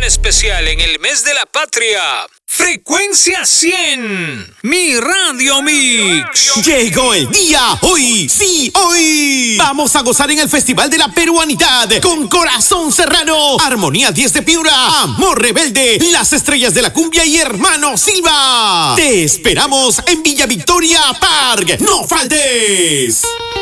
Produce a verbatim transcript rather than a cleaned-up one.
especial en el mes de la patria. Frecuencia cien, mi Radio Mix. Llegó el día, hoy, sí, hoy. Vamos a gozar en el Festival de la Peruanidad con Corazón Serrano, Armonía diez de Piura, Amor Rebelde, Las Estrellas de la Cumbia y Hermano Silva. Te esperamos en Villa Victoria Park. ¡No faltes!